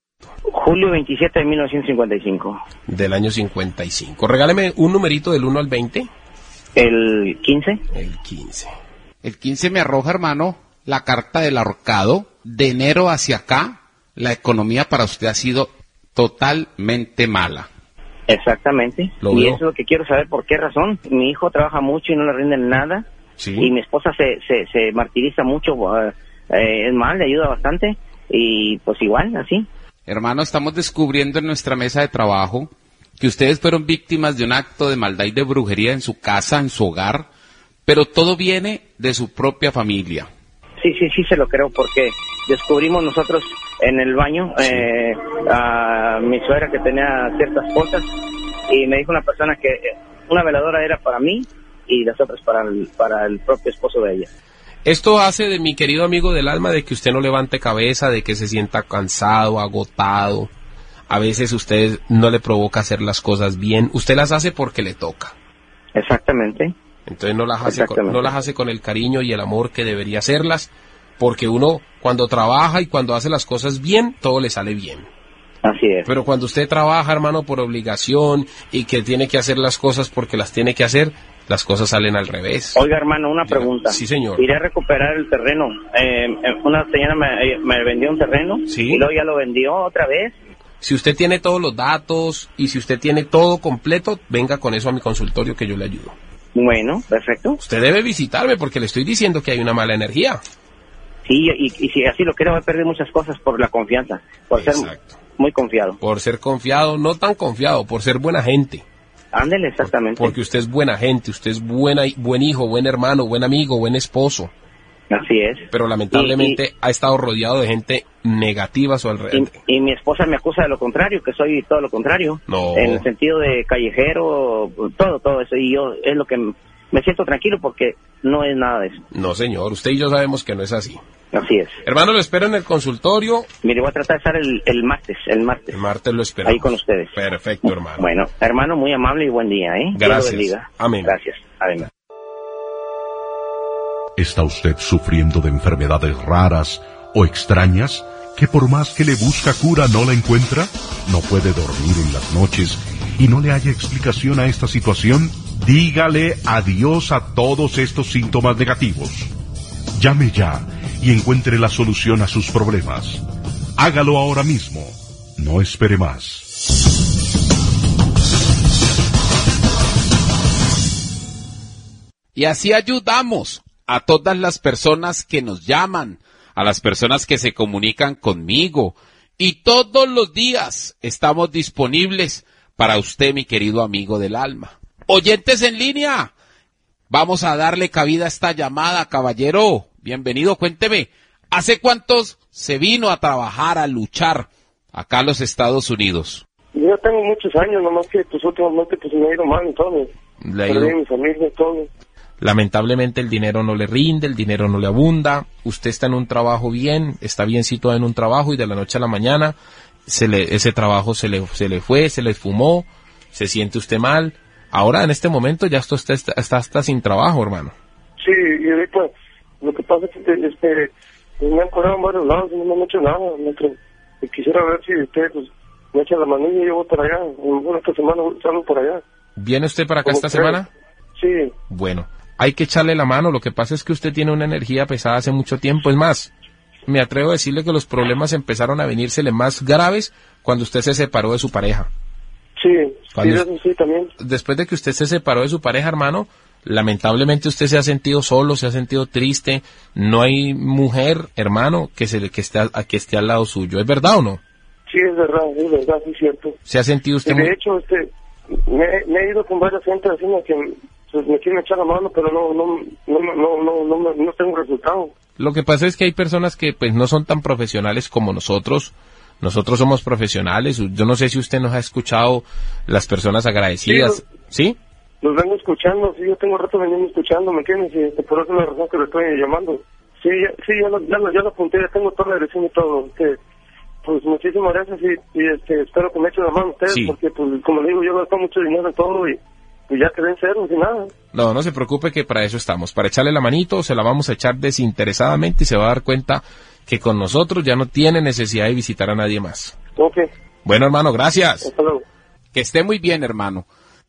Julio veintisiete de mil novecientos cincuenta y cinco. Del año cincuenta y cinco. Regáleme un numerito del uno al veinte. El quince. El quince. El quince me arroja, hermano, la carta del ahorcado. De enero hacia acá, la economía para usted ha sido totalmente mala. Exactamente. Lo y veo. eso es lo que quiero saber, ¿por qué razón? Mi hijo trabaja mucho y no le rinden nada. Sí. Y mi esposa se, se, se martiriza mucho, uh, eh, es mal, le ayuda bastante, y pues igual, así. Hermano, estamos descubriendo en nuestra mesa de trabajo que ustedes fueron víctimas de un acto de maldad y de brujería en su casa, en su hogar, pero todo viene de su propia familia. Sí, sí, sí se lo creo, porque descubrimos nosotros en el baño eh, a mi suegra que tenía ciertas cosas, y me dijo una persona que una veladora era para mí, y las otras para el, para el propio esposo de ella. Esto hace de mi querido amigo del alma de que usted no levante cabeza, de que se sienta cansado, agotado. A veces usted no le provoca hacer las cosas bien. Usted las hace porque le toca. Exactamente. Entonces no las hace con, no las hace con el cariño y el amor que debería hacerlas, porque uno cuando trabaja y cuando hace las cosas bien, todo le sale bien. Así es. Pero cuando usted trabaja, hermano, por obligación y que tiene que hacer las cosas porque las tiene que hacer, las cosas salen al revés. Oiga, hermano, una pregunta. Sí, señor. Iré a recuperar el terreno. Eh, una señora me, me vendió un terreno, ¿sí? Y luego ya lo vendió otra vez. Si usted tiene todos los datos y si usted tiene todo completo, venga con eso a mi consultorio que yo le ayudo. Bueno, perfecto. Usted debe visitarme porque le estoy diciendo que hay una mala energía. Sí, y, y si así lo quiero, voy a perder muchas cosas por la confianza, por Exacto. ser muy confiado. Por ser confiado, no tan confiado, por ser buena gente. Ándele, exactamente. Porque usted es buena gente, usted es buena, buen hijo, buen hermano, buen amigo, buen esposo. Así es. Pero lamentablemente y, y, ha estado rodeado de gente negativa a su alrededor. Y, y mi esposa me acusa de lo contrario, que soy todo lo contrario. No. En el sentido de callejero, todo, todo eso. Y yo es lo que me siento tranquilo porque no es nada de eso. No, señor, usted y yo sabemos que no es así. Así es. Hermano, lo espero en el consultorio. Mire, voy a tratar de estar el, el martes, el martes. El martes lo espero. Ahí con ustedes. Perfecto, hermano. Bueno, hermano, muy amable y buen día, ¿eh? Gracias. Dios lo bendiga. Amén. Gracias. Amén. ¿Está usted sufriendo de enfermedades raras o extrañas que por más que le busca cura no la encuentra, no puede dormir en las noches y no le haya explicación a esta situación, dígale adiós a todos estos síntomas negativos. Llame ya y encuentre la solución a sus problemas. Hágalo ahora mismo. No espere más. Y así ayudamos a todas las personas que nos llaman, a las personas que se comunican conmigo. Y todos los días estamos disponibles para usted, mi querido amigo del alma. Oyentes en línea, vamos a darle cabida a esta llamada, caballero. Bienvenido, cuénteme, ¿hace cuántos se vino a trabajar, a luchar acá a los Estados Unidos? Yo tengo muchos años, nomás que pues últimamente pues me ha ido mal y todo. Le ha ido... Perdí mi familia y todo. Lamentablemente el dinero no le rinde, el dinero no le abunda. Usted está en un trabajo bien, está bien situado en un trabajo y de la noche a la mañana se le, ese trabajo se le, se le fue, se le esfumó, se siente usted mal. Ahora en este momento ya esto está, está, está, está sin trabajo, hermano. Sí, y ahorita lo que pasa es que este, me han colado en varios lados y no me han hecho nada. Maestro. Y quisiera ver si usted pues, me echa la manilla y yo voy para allá. Bueno, esta semana salgo por allá. ¿Viene usted para acá esta semana? Sí. Bueno, hay que echarle la mano. Lo que pasa es que usted tiene una energía pesada hace mucho tiempo. Es más, me atrevo a decirle que los problemas empezaron a venírsele más graves cuando usted se separó de su pareja. Sí, Cuando, sí, eso sí, también. Después de que usted se separó de su pareja, hermano, lamentablemente usted se ha sentido solo, se ha sentido triste. No hay mujer, hermano, que se que esté, que esté al lado suyo. ¿Es verdad o no? Sí, es verdad, es verdad, sí es cierto. ¿Se ha sentido usted y de muy... hecho, este, me, me he ido con varias gente haciendo que pues, me quieren echar la mano, pero no, no, no, no, no, no, no, no tengo resultado. Lo que pasa es que hay personas que pues no son tan profesionales como nosotros. Nosotros somos profesionales. Yo no sé si usted nos ha escuchado, las personas agradecidas. ¿Sí? Los vengo escuchando, sí, yo tengo rato veniendo escuchando, ¿me entiendes? Y este, por eso es la razón que lo estoy llamando. Sí, ya, sí, ya lo, ya, lo, ya lo apunté, ya tengo toda la dirección y todo. Este, pues muchísimas gracias y, y este, espero que me echen la mano ustedes, sí. Porque pues como le digo, yo gasto mucho dinero en todo y pues ya quedé en cero, sin nada. No, no se preocupe que para eso estamos, para echarle la manito, se la vamos a echar desinteresadamente y se va a dar cuenta que con nosotros ya no tiene necesidad de visitar a nadie más. Ok. Bueno, hermano, gracias. Hasta luego. Que esté muy bien, hermano.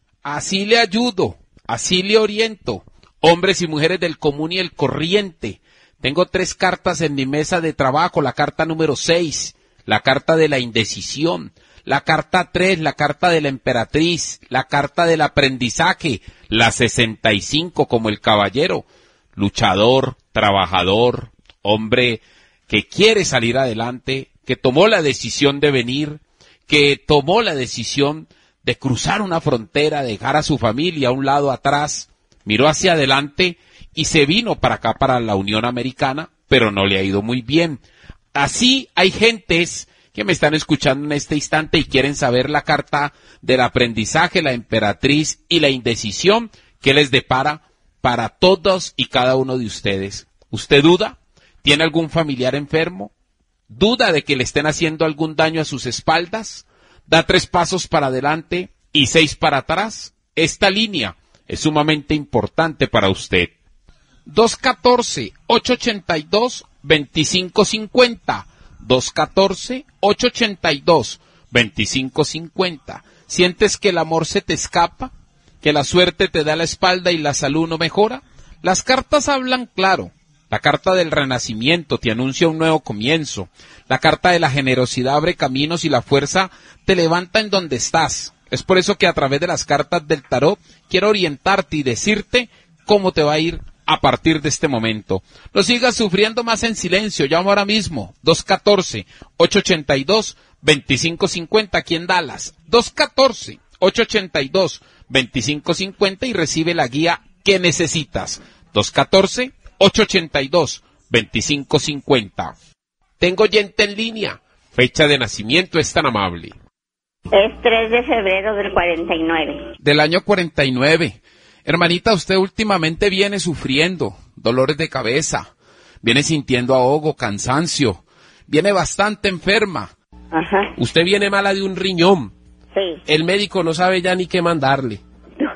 Así le ayudo, así le oriento. Hombres y mujeres del común y el corriente. Tengo tres cartas en mi mesa de trabajo. La carta número seis, la carta de la indecisión. La carta tres, la carta de la emperatriz. La carta del aprendizaje. La sesenta y cinco, como el caballero. Luchador, trabajador, hombre que quiere salir adelante, que tomó la decisión de venir, que tomó la decisión de cruzar una frontera, dejar a su familia a un lado atrás, miró hacia adelante y se vino para acá, para la Unión Americana, pero no le ha ido muy bien. Así hay gentes que me están escuchando en este instante y quieren saber la carta del aprendizaje, la emperatriz y la indecisión que les depara para todos y cada uno de ustedes. ¿Usted duda? ¿Tiene algún familiar enfermo? ¿Duda de que le estén haciendo algún daño a sus espaldas? ¿Da tres pasos para adelante y seis para atrás? Esta línea es sumamente importante para usted. dos uno cuatro, ocho ocho dos, dos cinco cinco cero. dos uno cuatro, ocho ocho dos, dos cinco cinco cero. ¿Sientes que el amor se te escapa? ¿Que la suerte te da la espalda y la salud no mejora? Las cartas hablan claro. La carta del renacimiento te anuncia un nuevo comienzo. La carta de la generosidad abre caminos y la fuerza te levanta en donde estás. Es por eso que a través de las cartas del tarot quiero orientarte y decirte cómo te va a ir a partir de este momento. No sigas sufriendo más en silencio. Llamo ahora mismo. dos uno cuatro, ocho ocho dos, dos cinco cinco cero aquí en Dallas. dos uno cuatro, ocho ocho dos, dos cinco cinco cero y recibe la guía que necesitas. dos uno cuatro, ocho ocho dos, dos cinco cinco cero. Tengo oyente en línea. Fecha de nacimiento es tan amable. Es tres de febrero del cuarenta y nueve. Del año cuarenta y nueve. Hermanita, usted últimamente viene sufriendo dolores de cabeza, viene sintiendo ahogo, cansancio, viene bastante enferma. Ajá. Usted viene mala de un riñón. Sí. El médico no sabe ya ni qué mandarle.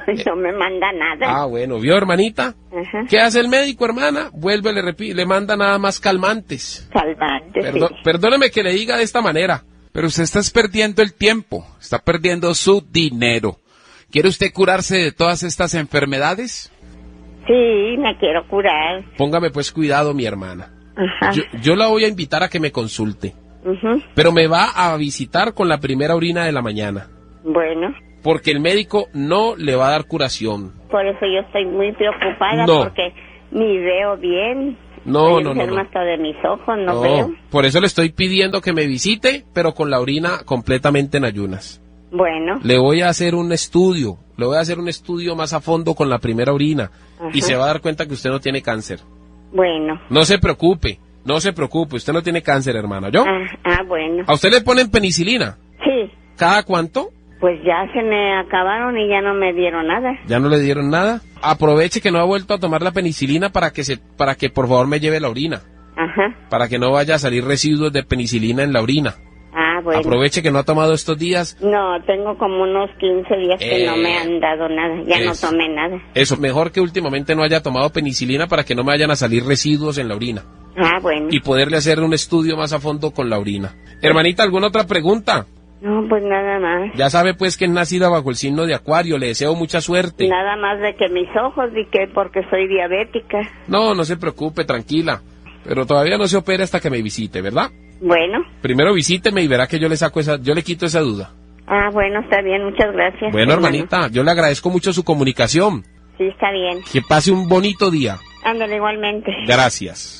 no me manda nada. Ah, bueno, ¿vio, hermanita? Ajá. ¿Qué hace el médico, hermana? Vuelve, le repite, le manda nada más calmantes. Calmantes, Perdo- sí. Perdóneme que le diga de esta manera, pero usted está perdiendo el tiempo, está perdiendo su dinero. ¿Quiere usted curarse de todas estas enfermedades? Sí, me quiero curar. Póngame pues cuidado, mi hermana. Ajá. Yo, yo la voy a invitar a que me consulte, Ujú. pero me va a visitar con la primera orina de la mañana, Bueno, porque el médico no le va a dar curación. por eso yo estoy muy preocupada No. porque ni veo bien. No, Estoy no, no, enferma no. hasta de mis ojos, no, No, veo. por eso le estoy pidiendo que me visite, pero con la orina completamente en ayunas. Bueno, Le voy a hacer un estudio, le voy a hacer un estudio más a fondo con la primera orina y Ajá. se va a dar cuenta que usted no tiene cáncer. bueno. No se preocupe, no se preocupe, usted no tiene cáncer, hermana, ¿yo? Ah, ah, bueno. ¿A usted le ponen penicilina? Sí, ¿Cada cuánto? pues ya se me acabaron y ya no me dieron nada. ¿Ya no le dieron nada? Aproveche que no ha vuelto a tomar la penicilina para que se, para que por favor me lleve la orina, Ajá. para que no vaya a salir residuos de penicilina en la orina. Ah, bueno. Aproveche que no ha tomado estos días. No, tengo como unos quince días que Eh, no me han dado nada. Ya eso. no tomé nada. Eso, mejor que últimamente no haya tomado penicilina para que no me vayan a salir residuos en la orina. Ah, bueno. Y poderle hacer un estudio más a fondo con la orina. Hermanita, ¿alguna otra pregunta? No, pues nada más. Ya sabe pues que es nacida bajo el signo de Acuario, le deseo mucha suerte. Nada más de que mis ojos y que porque soy diabética. No, no se preocupe, tranquila. Pero todavía no se opere hasta que me visite, ¿verdad? Bueno. Primero visíteme y verá que yo le saco esa, yo le quito esa duda. Ah, bueno, está bien, muchas gracias. Bueno, hermano. hermanita, yo le agradezco mucho su comunicación. Sí, está bien. Que pase un bonito día. Ándale igualmente. Gracias.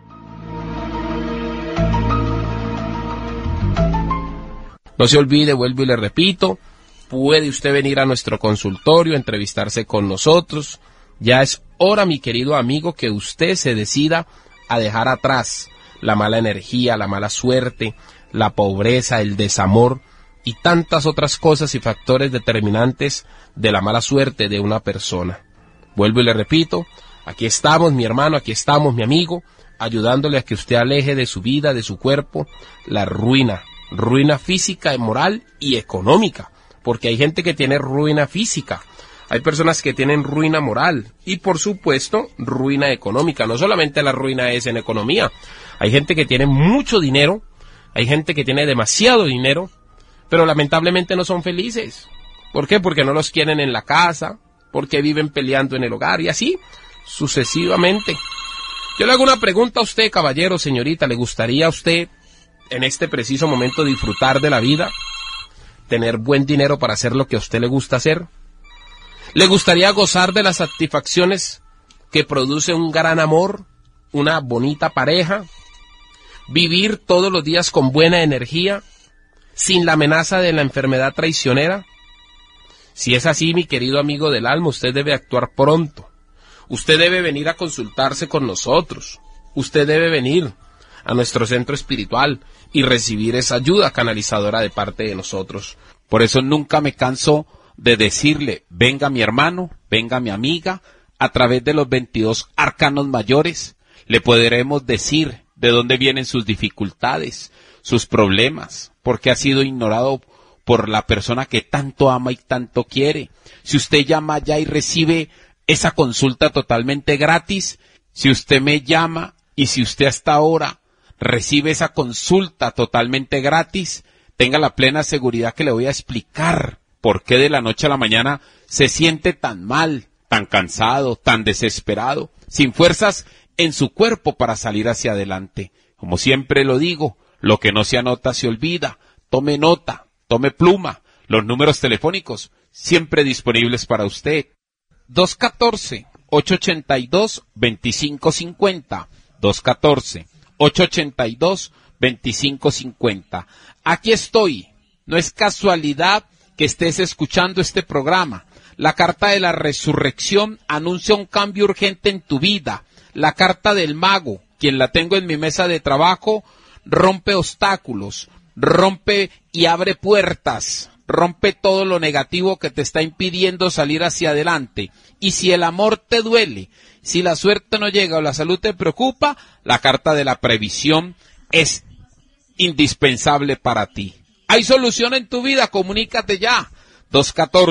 No se olvide, vuelvo y le repito, puede usted venir a nuestro consultorio, entrevistarse con nosotros. Ya es hora, mi querido amigo, que usted se decida a dejar atrás la mala energía, la mala suerte, la pobreza, el desamor y tantas otras cosas y factores determinantes de la mala suerte de una persona. Vuelvo y le repito, aquí estamos, mi hermano, aquí estamos, mi amigo, ayudándole a que usted aleje de su vida, de su cuerpo, la ruina, ruina física, moral y económica, porque hay gente que tiene ruina física, hay personas que tienen ruina moral y, por supuesto, ruina económica. No solamente la ruina es en economía, hay gente que tiene mucho dinero, hay gente que tiene demasiado dinero, pero lamentablemente no son felices. ¿Por qué? Porque no los quieren en la casa, porque viven peleando en el hogar y así sucesivamente. Yo le hago una pregunta a usted, caballero, señorita, ¿le gustaría a usted en este preciso momento disfrutar de la vida? ¿Tener buen dinero para hacer lo que a usted le gusta hacer? ¿Le gustaría gozar de las satisfacciones que produce un gran amor, una bonita pareja? ¿Vivir todos los días con buena energía, sin la amenaza de la enfermedad traicionera? Si es así, mi querido amigo del alma, usted debe actuar pronto. Usted debe venir a consultarse con nosotros. Usted debe venir a nuestro centro espiritual y recibir esa ayuda canalizadora de parte de nosotros. Por eso nunca me canso de decirle, venga mi hermano, venga mi amiga, a través de los veintidós arcanos mayores, le podremos decir de dónde vienen sus dificultades, sus problemas, porque ha sido ignorado por la persona que tanto ama y tanto quiere. Si usted llama ya y recibe esa consulta totalmente gratis, si usted me llama y si usted hasta ahora recibe esa consulta totalmente gratis, tenga la plena seguridad que le voy a explicar por qué de la noche a la mañana se siente tan mal, tan cansado, tan desesperado, sin fuerzas en su cuerpo para salir hacia adelante. Como siempre lo digo, lo que no se anota se olvida. Tome nota, tome pluma, los números telefónicos siempre disponibles para usted. dos uno cuatro, ocho ocho dos, dos cinco cinco cero, dos uno cuatro, ocho ocho dos, dos cinco cinco cero. Aquí estoy. No es casualidad que estés escuchando este programa. La carta de la resurrección anuncia un cambio urgente en tu vida. La carta del mago, quien la tengo en mi mesa de trabajo, rompe obstáculos, rompe y abre puertas, rompe todo lo negativo que te está impidiendo salir hacia adelante. Y si el amor te duele, si la suerte no llega o la salud te preocupa, la carta de la previsión es indispensable para ti. ¿Hay solución en tu vida? Comunícate ya. dos uno cuatro,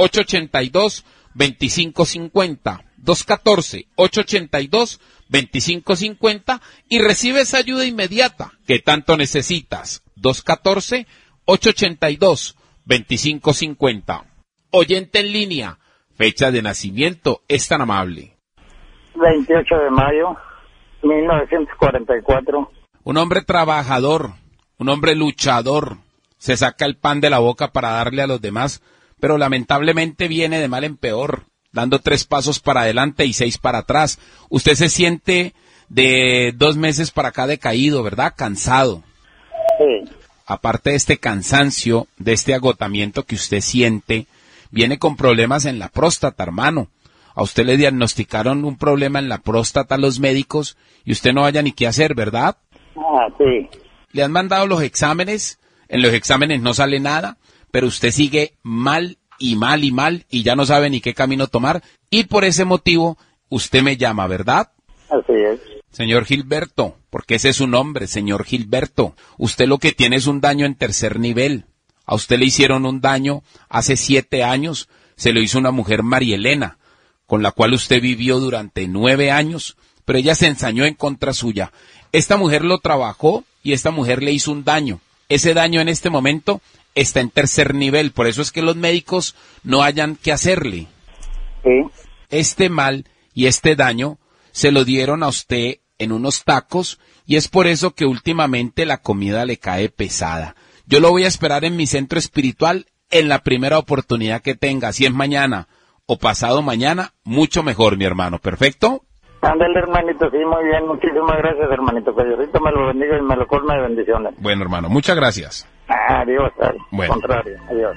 ocho ocho dos, dos cinco cinco cero. dos uno cuatro, ocho ocho dos, dos cinco cinco cero y recibe esa ayuda inmediata que tanto necesitas. dos uno cuatro, ocho ocho dos, dos cinco cinco cero. Oyente en línea, fecha de nacimiento, es tan amable. veintiocho de mayo, mil novecientos cuarenta y cuatro. Un hombre trabajador, un hombre luchador, se saca el pan de la boca para darle a los demás, pero lamentablemente viene de mal en peor, dando tres pasos para adelante y seis para atrás. Usted se siente de dos meses para acá decaído, ¿verdad? Cansado. Sí. Aparte de este cansancio, de este agotamiento que usted siente, viene con problemas en la próstata, hermano. A usted le diagnosticaron un problema en la próstata a los médicos y usted no haya ni qué hacer, ¿verdad? Ah, sí. Le han mandado los exámenes, en los exámenes no sale nada, pero usted sigue mal y mal y mal y ya no sabe ni qué camino tomar y por ese motivo usted me llama, ¿verdad? Así es. Señor Gilberto, porque ese es su nombre, señor Gilberto. Usted lo que tiene es un daño en tercer nivel. A usted le hicieron un daño hace siete años, se lo hizo una mujer Marielena, con la cual usted vivió durante nueve años, pero ella se ensañó en contra suya. Esta mujer lo trabajó y esta mujer le hizo un daño. Ese daño en este momento está en tercer nivel, por eso es que los médicos no hayan que hacerle. Sí. Este mal y este daño se lo dieron a usted en unos tacos y es por eso que últimamente la comida le cae pesada. Yo lo voy a esperar en mi centro espiritual en la primera oportunidad que tenga, si es mañana o pasado mañana, mucho mejor, mi hermano, ¿perfecto? Ándale, hermanito, sí, muy bien, muchísimas gracias, hermanito, que Diosito me lo bendiga y me lo colme de bendiciones. Bueno, hermano, muchas gracias. Ah, adiós, al bueno. contrario, adiós.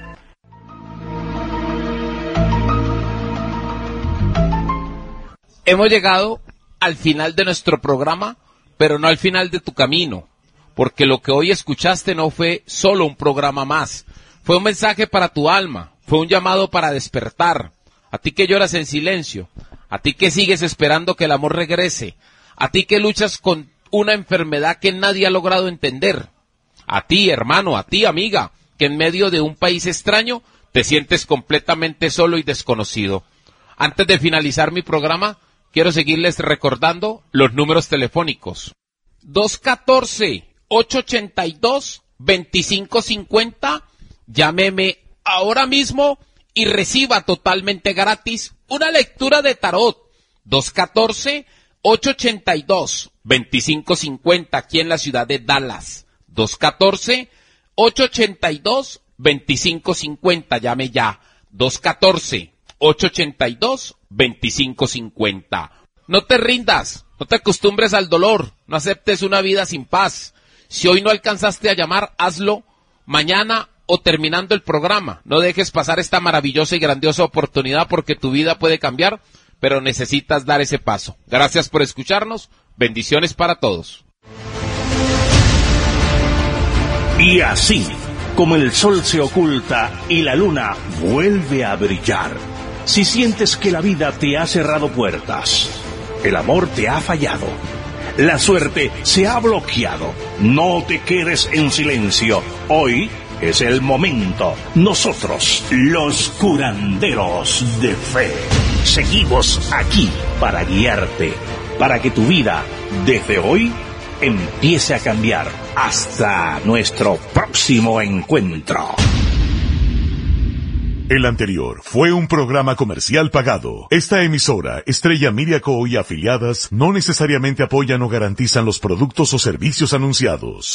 Hemos llegado al final de nuestro programa, pero no al final de tu camino, porque lo que hoy escuchaste no fue solo un programa más, fue un mensaje para tu alma, fue un llamado para despertar, a ti que lloras en silencio, a ti que sigues esperando que el amor regrese, a ti que luchas con una enfermedad que nadie ha logrado entender, a ti, hermano, a ti, amiga, que en medio de un país extraño te sientes completamente solo y desconocido. Antes de finalizar mi programa, quiero seguirles recordando los números telefónicos. dos uno cuatro, ocho ocho dos, dos cinco cinco cero, llámeme ahora mismo y reciba totalmente gratis una lectura de tarot. dos uno cuatro, ocho ocho dos, dos cinco cinco cero aquí en la ciudad de Dallas. dos uno cuatro, ocho ocho dos, dos cinco cinco cero, llame ya. dos uno cuatro, ocho ocho dos, dos cinco cinco cero. No te rindas, no te acostumbres al dolor, no aceptes una vida sin paz. Si hoy no alcanzaste a llamar, hazlo mañana o terminando el programa. No dejes pasar esta maravillosa y grandiosa oportunidad porque tu vida puede cambiar, pero necesitas dar ese paso. Gracias por escucharnos, bendiciones para todos. Y así, como el sol se oculta y la luna vuelve a brillar, si sientes que la vida te ha cerrado puertas, el amor te ha fallado, la suerte se ha bloqueado, no te quedes en silencio. Hoy es el momento. Nosotros, los curanderos de fe, seguimos aquí para guiarte, para que tu vida, desde hoy, empiece a cambiar. Hasta nuestro próximo encuentro. El anterior fue un programa comercial pagado. Esta emisora, Estrella Media Co. y afiliadas, no necesariamente apoyan o garantizan los productos o servicios anunciados.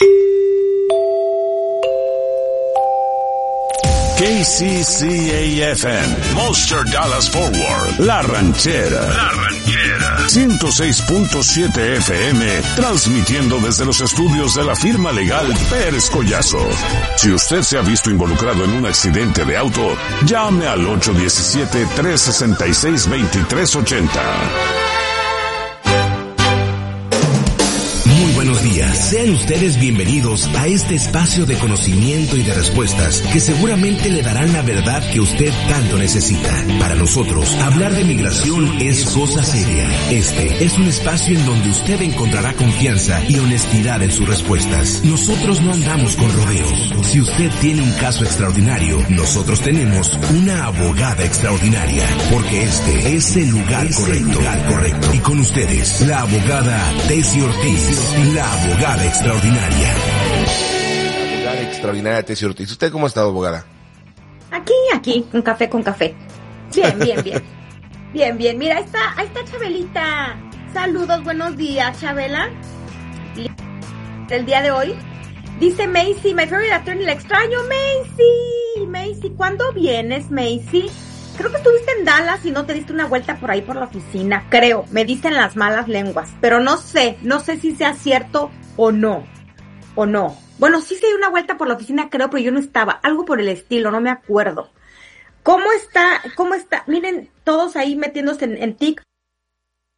K C C A F M, Monster Dallas Forward, La Ranchera. La Ranchera. ciento seis punto siete F M, transmitiendo desde los estudios de la firma legal Pérez Collazo. Si usted se ha visto involucrado en un accidente de auto, llame al ocho uno siete, tres seis seis, dos tres ocho cero. Muy buenos días, sean ustedes bienvenidos a este espacio de conocimiento y de respuestas que seguramente le darán la verdad que usted tanto necesita. Para nosotros, hablar de migración es cosa seria. Este es un espacio en donde usted encontrará confianza y honestidad en sus respuestas. Nosotros no andamos con rodeos. Si usted tiene un caso extraordinario, nosotros tenemos una abogada extraordinaria, porque este es el lugar correcto. Lugar correcto. Y con ustedes, la abogada Tessie Ortiz, la abogada extraordinaria. La abogada extraordinaria Tessie Ortiz. ¿Usted cómo ha estado, abogada? Aquí, aquí, un café con café. Bien, bien, bien. Bien, bien. Mira, ahí está, ahí está Chabelita. Saludos, buenos días, Chabela. El día de hoy dice Macy, my favorite attorney, la extraño, Macy. Macy, ¿cuándo vienes, Macy? Creo que estuviste en Dallas y no te diste una vuelta por ahí por la oficina, creo, me dicen las malas lenguas, pero no sé, no sé si sea cierto o no, o no. Bueno, sí se dio una vuelta por la oficina, creo, pero yo no estaba, algo por el estilo, no me acuerdo. ¿Cómo está, cómo está? Miren, todos ahí metiéndose en, en tic,